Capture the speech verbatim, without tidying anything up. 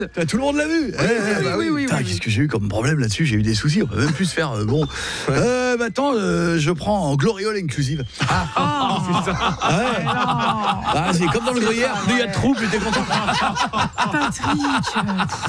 Tout le monde l'a vu. Oui, oui, oui, oui, oui, Putain, oui. qu'est-ce que j'ai eu comme problème là-dessus? J'ai eu des soucis. On va même plus se faire. euh, bon. Euh, bah, attends, euh, je prends en Gloriole inclusive. Ah, Oh, ouais. Ah, c'est comme dans le gruyère. Plus il y a de trous, plus t'es content. Patrick.